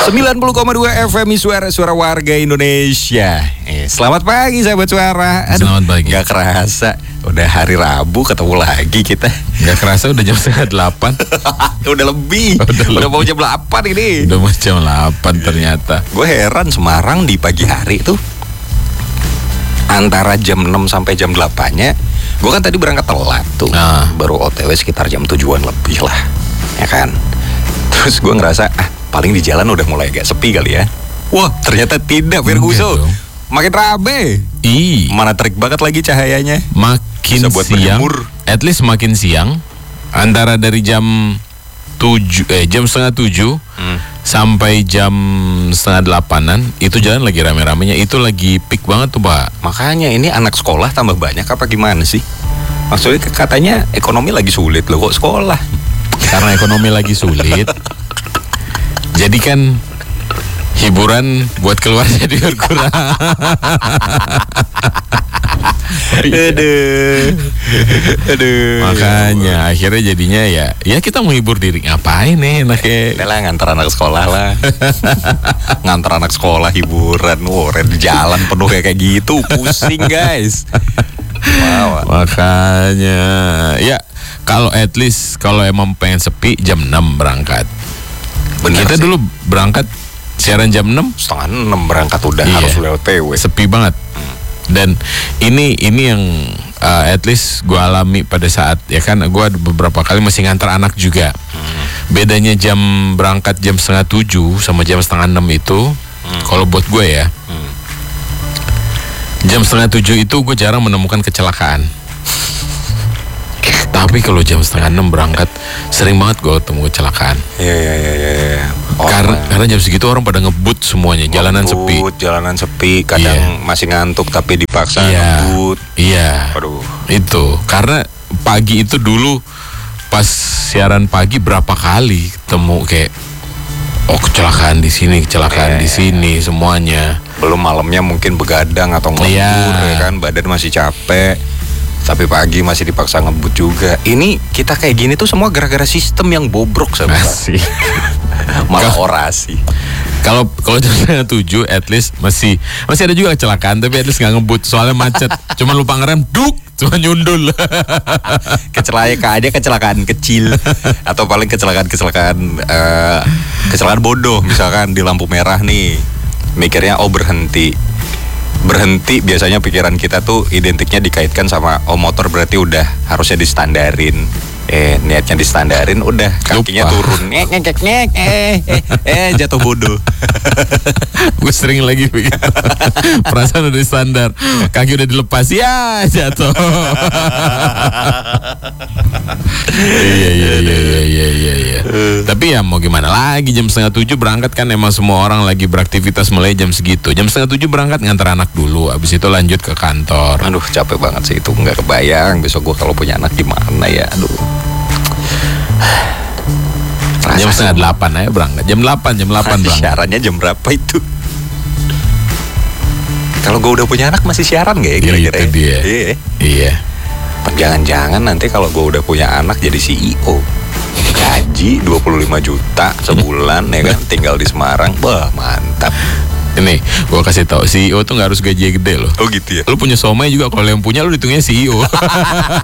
90,2 FM suara warga Indonesia. Selamat pagi sahabat suara. Selamat pagi. Gak kerasa udah hari Rabu ketemu lagi kita. Gak kerasa udah jam 7:30. Udah lebih. Udah mau jam 8 ini. Udah mau jam 8 ternyata. Gue heran Semarang di pagi hari tuh antara jam 6 sampai jam 8-nya. Gue kan tadi berangkat telat tuh. Baru OTW sekitar jam 7-an lebih lah. Ya kan. Terus gue ngerasa paling di jalan udah mulai agak sepi kali ya. Wah ternyata tidak, Virguso. Makin rame. Mana terik banget lagi cahayanya. Makin siang berjemur. At least makin siang. Antara dari jam 6:30 sampai jam 7:30-an itu jalan lagi rame-ramenya. Itu lagi peak banget tuh Pak. Makanya ini anak sekolah tambah banyak apa gimana sih? Maksudnya katanya ekonomi lagi sulit loh, kok sekolah? Karena ekonomi lagi sulit, jadi kan hiburan buat keluar jadi berkurang. Aduh. Makanya akhirnya jadinya ya kita mau hibur diri, ngapain nih enaknya? Udah lah ngantar anak sekolah lah. Ngantar anak sekolah hiburan, di jalan penuh kayak gitu, pusing guys. Wow. Makanya ya kalau at least kalau emang pengen sepi jam 6 berangkat. Bener kita sih. Dulu berangkat siaran jam 6, 5:30 berangkat udah harus lewat TW. Sepi banget. Dan ini yang at least gue alami pada saat ya kan gue beberapa kali masih ngantar anak juga. Bedanya jam berangkat jam 6:30 sama jam 5:30 itu kalau buat gue ya. Jam 6:30 itu gue jarang menemukan kecelakaan. Tapi kalau jam 5:30 berangkat sering banget gue ketemu kecelakaan. Iya. Karena jam segitu orang pada ngebut semuanya, jalanan sepi, kadang masih ngantuk tapi dipaksa ngebut. Iya. Aduh. Itu karena pagi itu dulu pas siaran pagi berapa kali ketemu kayak kecelakaan di sini, di sini semuanya. Belum Malamnya mungkin begadang atau ngelembur ya kan, badan masih capek. Tapi pagi masih dipaksa ngebut juga. Ini kita kayak gini tuh semua gara-gara sistem yang bobrok sahabat. Malah orasi. Kalau jam 7 at least masih ada juga kecelakaan, tapi at least nggak ngebut soalnya macet. Cuma lupa ngerem, cuma nyundul. Kecelakaan kecil atau paling kecelakaan bodoh, misalkan di lampu merah nih. Mikirnya berhenti biasanya pikiran kita tuh identiknya dikaitkan sama motor berarti udah harusnya distandarin. Niatnya distandarin udah kakinya turun jatuh bodoh. Gue sering lagi begitu. Perasaan udah standar, kaki udah dilepas ya jatuh. Iya. Tapi ya mau gimana lagi, jam 6:30 berangkat kan emang semua orang lagi beraktivitas mulai jam segitu. Jam 6:30 berangkat ngantar anak dulu, abis itu lanjut ke kantor. Aduh capek banget sih itu, nggak kebayang besok gue kalau punya anak gimana ya. Aduh. Jam 7:30 aja berangkat. Jam 8 berangkat. Siarannya jam berapa itu? Kalau gue udah punya anak masih siaran gak ya kira-kira? Itu dia. Iya. Jangan-jangan nanti kalau gue udah punya anak jadi CEO, gaji 25 juta sebulan ya kan, tinggal di Semarang. Wah mantap. Ini gue kasih tahu, CEO tuh nggak harus gaji gede loh. Oh gitu ya. Lu punya somai juga, kalau yang punya lu hitungnya CEO.